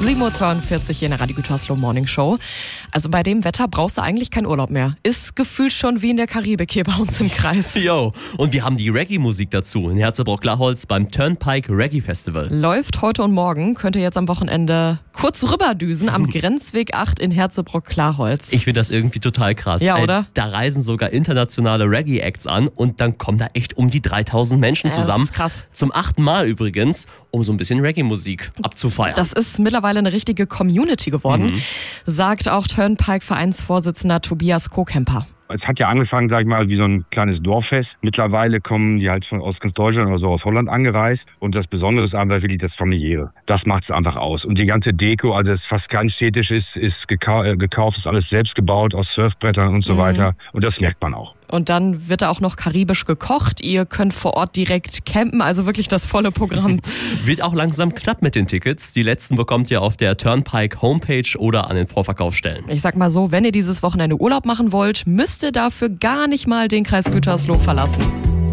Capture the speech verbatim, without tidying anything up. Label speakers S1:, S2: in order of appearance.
S1: sieben Uhr zweiundvierzig hier in der Radio Gütersloh Morning Show. Also bei dem Wetter brauchst du eigentlich keinen Urlaub mehr. Ist gefühlt schon wie in der Karibik hier bei uns im Kreis.
S2: Jo, und wir haben die Reggae-Musik dazu in Herzebrock-Laholz beim Turnpike Reggae Festival.
S1: Läuft heute und morgen, könnt ihr jetzt am Wochenende kurz rüberdüsen am Grenzweg acht in Herzebrock-Laholz.
S2: Ich finde das irgendwie total krass.
S1: Ja, oder?
S2: Äh, da reisen sogar internationale Reggae-Acts an und dann kommen da echt um die dreitausend Menschen
S1: Ja,
S2: zusammen.
S1: das ist krass.
S2: Zum achten Mal übrigens, um so ein bisschen Reggae-Musik abzufeiern.
S1: Das ist mittlerweile eine richtige Community geworden,
S2: Mhm.
S1: sagt auch Turnpike-Vereinsvorsitzender Tobias Kokemper.
S3: Es hat ja angefangen, sag ich mal, wie so ein kleines Dorffest. Mittlerweile kommen die halt von aus ganz Deutschland oder so aus Holland angereist. Und das Besondere ist einfach wirklich das Familiäre. Das macht es einfach aus. Und die ganze Deko, also es ist fast kein städtisch, ist, ist gekau- äh, gekauft, ist alles selbst gebaut aus Surfbrettern und so
S1: Mhm.
S3: weiter. Und das merkt man auch.
S1: Und dann wird da auch noch karibisch gekocht. Ihr könnt vor Ort direkt campen, also wirklich das volle Programm.
S2: Wird auch langsam knapp mit den Tickets. Die letzten bekommt ihr auf der Turnpike Homepage oder an den Vorverkaufsstellen.
S1: Ich sag mal so, wenn ihr dieses Wochenende Urlaub machen wollt, müsst ihr dafür gar nicht mal den Kreis Gütersloh verlassen.